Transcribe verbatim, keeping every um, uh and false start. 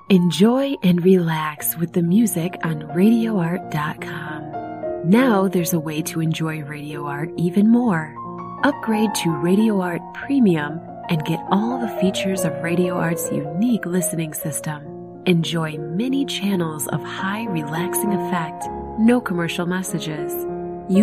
Enjoy and relax with the music on radio art dot com. Now there's a way to enjoy Radio Art even more. Upgrade to Radio Art Premium and get all the features of Radio Art's unique listening system. Enjoy many channels of high relaxing effect, no commercial messages,